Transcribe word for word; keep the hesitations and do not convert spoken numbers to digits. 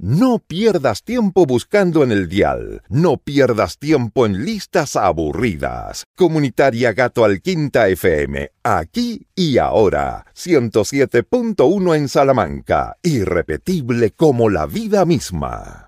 No pierdas tiempo buscando en el dial. No pierdas tiempo en listas aburridas. Comunitaria Gato Alquinta F M, aquí y ahora. ciento siete punto uno en Salamanca. Irrepetible como la vida misma.